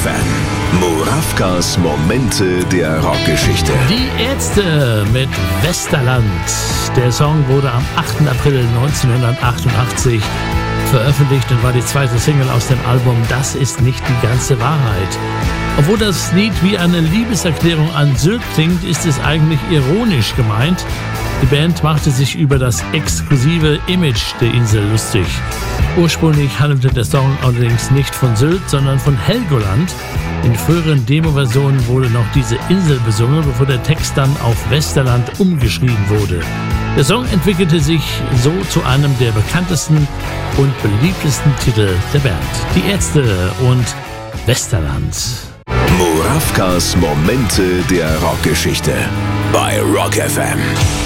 FM. Murawkas Momente der Rockgeschichte. Die Ärzte mit Westerland. Der Song wurde am 8. April 1988 veröffentlicht und war die zweite Single aus dem Album Das ist nicht die ganze Wahrheit. Obwohl das Lied wie eine Liebeserklärung an Sylt klingt, ist es eigentlich ironisch gemeint. Die Band machte sich über das exklusive Image der Insel lustig. Ursprünglich handelte der Song allerdings nicht von Sylt, sondern von Helgoland. In früheren Demo-Versionen wurde noch diese Insel besungen, bevor der Text dann auf Westerland umgeschrieben wurde. Der Song entwickelte sich so zu einem der bekanntesten und beliebtesten Titel der Band. Die Ärzte und Westerland. Murawkas Momente der Rockgeschichte bei Rock FM.